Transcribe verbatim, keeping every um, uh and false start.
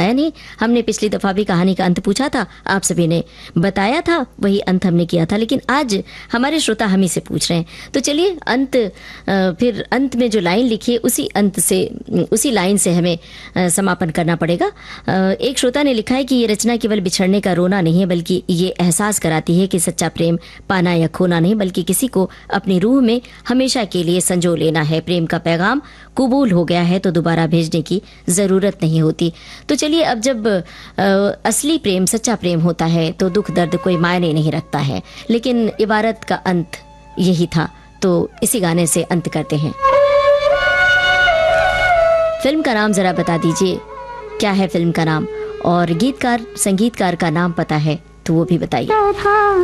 बताया नहीं। हमने पिछली दफा भी कहानी का अंत पूछा था, आप सभी ने बताया था, वही अंत हमने किया था, लेकिन आज हमारे श्रोता हम ही से पूछ रहे हैं। तो चलिए अंत, फिर अंत में जो लाइन लिखी है उसी अंत से, उसी लाइन से हमें समापन करना पड़ेगा। एक श्रोता ने लिखा है कि ये रचना केवल बिछड़ने का रोना नहीं है, बल्कि ये एहसास कराती है कि सच्चा प्रेम पाना या खोना नहीं, बल्कि किसी को अपनी रूह में हमेशा के लिए संजो लेना है। प्रेम का पैगाम कबूल हो गया है तो दोबारा भेजने की जरूरत नहीं होती। तो चलिए, अब जब आ, असली प्रेम, सच्चा प्रेम होता है तो दुख दर्द कोई मायने नहीं रखता है। लेकिन इबारत का अंत यही था, तो इसी गाने से अंत करते हैं। फिल्म का नाम जरा बता दीजिए, क्या है फिल्म का नाम, और गीतकार संगीतकार का नाम पता है तो वो भी बताइए।